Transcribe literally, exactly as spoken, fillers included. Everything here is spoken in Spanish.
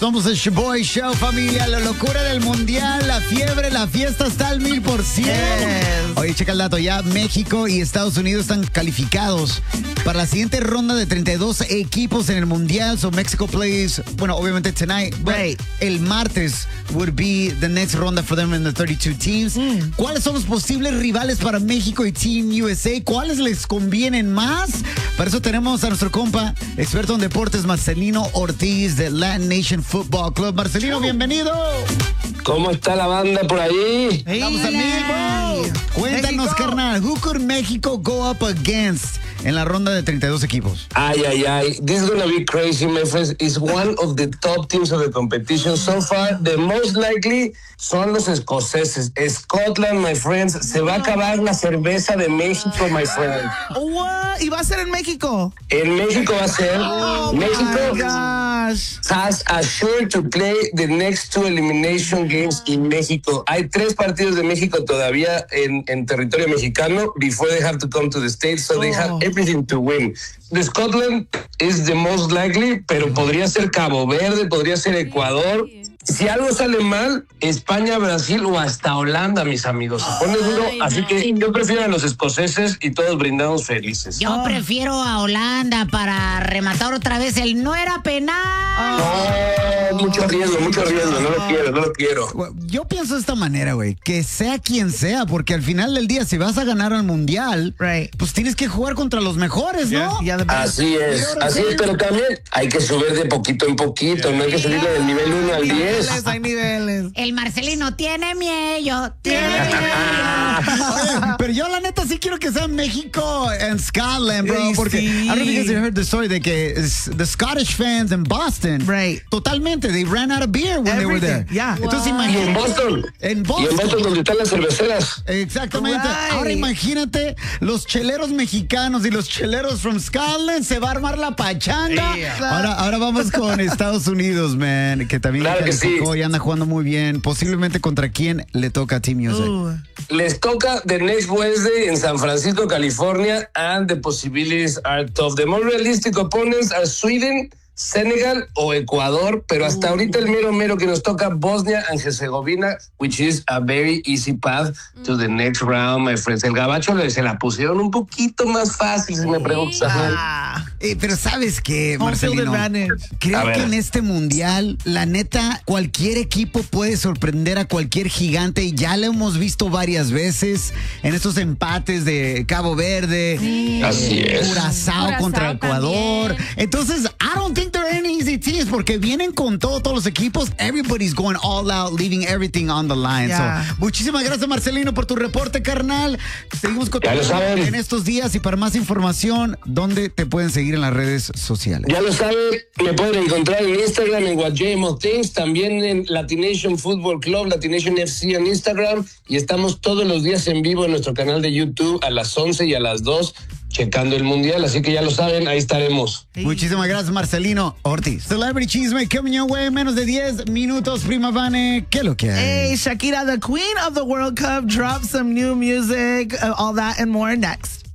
Somos el Shoboy Show, familia. La locura del mundial, la fiebre, la fiesta está al mil por cien. Oye, checa el dato. Ya México y Estados Unidos están calificados para la siguiente ronda de treinta y dos equipos en el mundial. So Mexico plays, bueno, obviamente tonight, but Right. el martes would be the next ronda for them in the thirty-two teams. Mm. ¿Cuáles son los posibles rivales para México y Team U S A? ¿Cuáles les convienen más? Para eso tenemos a nuestro compa, experto en deportes, Marcelino Ortiz de Latin Nation Football Club. Marcelino, bienvenido. ¿Cómo está la banda por ahí? Hey, Estamos al mil, bro. Cuéntanos, México. carnal, who could México go up against en la ronda de treinta y dos equipos? Ay, ay, ay. This is gonna be crazy, my friends. It's one of the top teams of the competition so far. The most likely son los escoceses. Scotland, my friends. Se va a acabar la cerveza de México, my friend. What? ¿Y va a ser en México? En México va a ser. Oh, my México gosh. has assured to play the next two elimination games in México. Hay tres partidos de México todavía en, en territorio mexicano before they have to come to the States, so they have Oh. everything to win. The Scotland is the most likely, pero podría ser Cabo Verde, podría ser Ecuador. Si algo sale mal, España, Brasil o hasta Holanda, mis amigos. Se pone duro, así que yo prefiero a los escoceses y todos brindamos felices. Yo prefiero a Holanda para rematar otra vez el no era penal. No, mucho riesgo, mucho riesgo, no lo quiero, no lo quiero. Bueno, yo pienso de esta manera, güey, que sea quien sea, porque al final del día, si vas a ganar al mundial, Right. pues tienes que jugar contra los mejores, ¿no? Yeah, the best. Así es, así es, pero también hay que subir de poquito en poquito, no hay que subirle del nivel uno al diez. Niveles, hay niveles. El Marcelino tiene miedo, tiene miedo. Oye, pero yo la neta sí quiero que sea México and Scotland, bro, Ey, porque sí. I don't know if you guys heard the story de que s- the Scottish fans in Boston, Right. totalmente, they ran out of beer when they were there. Everything, yeah. Entonces Y en imagínate, Boston, en y en Boston. Boston donde están las cerveceras. Exactamente. Right. Ahora imagínate los cheleros mexicanos y los cheleros from Scotland, se va a armar la pachanga. Yeah. Ahora, ahora vamos con Estados Unidos, man, que también Claro que calificó sí. y anda jugando muy bien. Posiblemente contra quién le toca a Team U S A. Ooh. Les toca the next Wednesday en San Francisco, California, and the possibilities are tough. The more realistic opponents are Sweden, Senegal o Ecuador, pero hasta ahorita el mero mero que nos toca Bosnia and Herzegovina, which is a very easy path to the next round, my friends. El gabacho le- se la pusieron un poquito más fácil, si me preguntas. Ah. Eh, pero ¿sabes qué, Home field Marcelino? advantage. Creo A ver. que en este mundial, la neta, cualquier equipo puede sorprender a cualquier gigante y ya lo hemos visto varias veces en estos empates de Cabo Verde, Así es. Curazao Curazao contra Ecuador. también. Entonces, I don't think they're any easy teams porque vienen con todo, todos los equipos. Everybody's going all out, leaving everything on the line. Yeah. So, muchísimas gracias, Marcelino, por tu reporte, carnal. Seguimos con Ya lo saben. en estos días y para más información, ¿dónde te pueden seguir en las redes sociales? Ya lo saben, me pueden encontrar en Instagram en What J M O Things, también en Latination Football Club, Latination F C en Instagram, y estamos todos los días en vivo en nuestro canal de YouTube a las once y a las dos checando el mundial, así que ya lo saben, ahí estaremos. Muchísimas gracias, Marcelino Ortiz. Celebrity Chisme coming your way en menos de diez minutos, prima Vane. ¿Qué es lo que hay? Hey, Shakira, the queen of the World Cup, dropped some new music, uh, all that and more next.